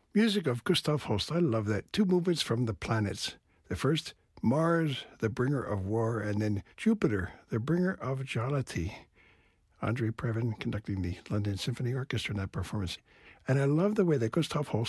Music of Gustav Holst. I love that. Two movements from the planets. The first, Mars, the bringer of war, and then Jupiter, the bringer of jollity. Andre Previn conducting the London Symphony Orchestra in that performance. And I love the way that Gustav Holst